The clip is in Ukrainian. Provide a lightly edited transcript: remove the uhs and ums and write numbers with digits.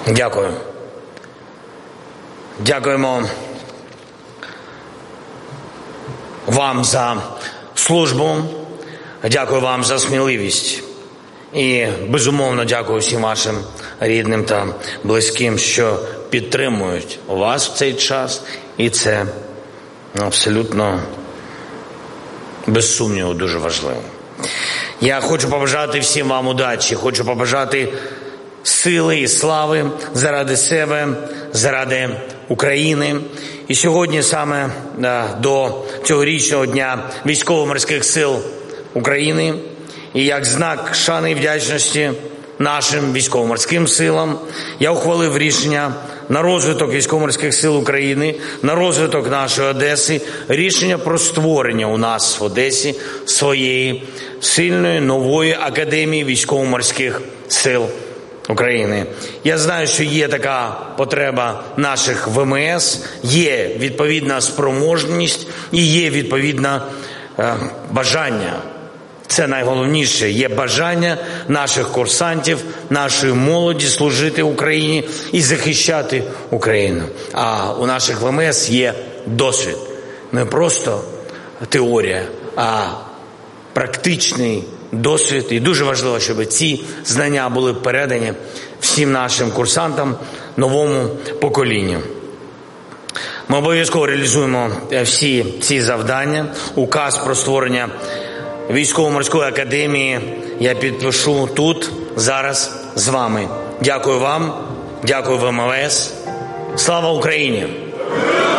Дякую. Дякуємо вам за службу, дякую вам за сміливість. І, безумовно, дякую всім вашим рідним та близьким, що підтримують вас в цей час. І це абсолютно, без сумніву, дуже важливо. Я хочу побажати всім вам удачі, хочу побажати сили і слави заради себе, заради України. І сьогодні саме до цьогорічного Дня Військово-морських сил України і як знак шани і вдячності нашим військово-морським силам я ухвалив рішення на розвиток Військово-морських сил України, на розвиток нашої Одеси, рішення про створення у нас в Одесі своєї сильної нової академії Військово-морських сил України. Я знаю, що є така потреба наших ВМС, є відповідна спроможність і є відповідне бажання. Це найголовніше. Є бажання наших курсантів, нашої молоді служити Україні і захищати Україну. А у наших ВМС є досвід. Не просто теорія, а практичний досвід. І дуже важливо, щоб ці знання були передані всім нашим курсантам, новому поколінню. Ми обов'язково реалізуємо всі ці завдання. Указ про створення Військово-морської академії я підпишу тут, зараз, з вами. Дякую вам, дякую ВМС. Слава Україні!